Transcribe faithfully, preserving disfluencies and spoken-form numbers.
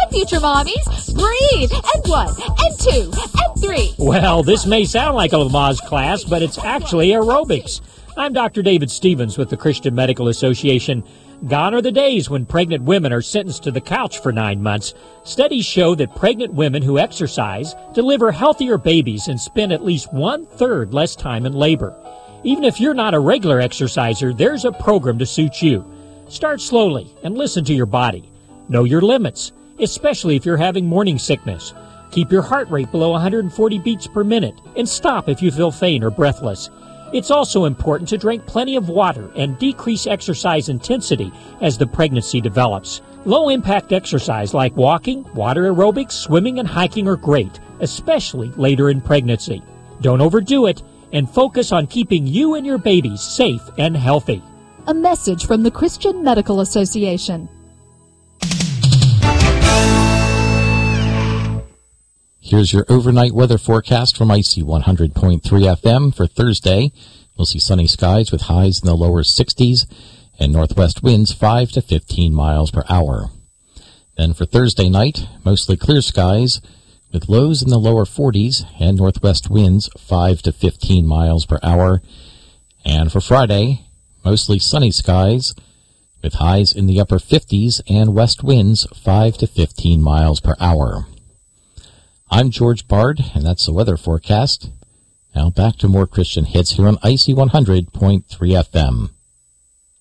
future mommies. Breathe. And one, and two, and three. Well, this may sound like a Lamaze class, but it's actually aerobics. I'm Doctor David Stevens with the Christian Medical Association. Gone are the days when pregnant women are sentenced to the couch for nine months. Studies show that pregnant women who exercise deliver healthier babies and spend at least one-third less time in labor. Even if you're not a regular exerciser, there's a program to suit you. Start slowly and listen to your body. Know your limits, especially if you're having morning sickness. Keep your heart rate below one hundred forty beats per minute and stop if you feel faint or breathless. It's also important to drink plenty of water and decrease exercise intensity as the pregnancy develops. Low-impact exercise like walking, water aerobics, swimming, and hiking are great, especially later in pregnancy. Don't overdo it, and focus on keeping you and your babies safe and healthy. A message from the Christian Medical Association. Here's your overnight weather forecast from I C one hundred point three F M for Thursday. We'll see sunny skies with highs in the lower sixties and northwest winds five to fifteen miles per hour. Then for Thursday night, mostly clear skies with lows in the lower forties and northwest winds five to fifteen miles per hour. And for Friday, mostly sunny skies with highs in the upper fifties and west winds five to fifteen miles per hour. I'm George Bard, and that's the weather forecast. Now back to more Christian hits here on I C one hundred point three F M.